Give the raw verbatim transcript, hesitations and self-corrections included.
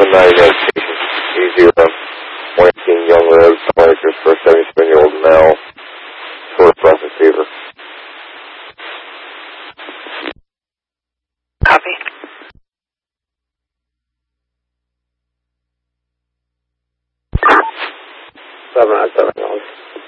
nine medication. Easier on one eighteen young road, tonic for a seventy-seven-year-old male, short breath and fever. Copy. Seven nine seven,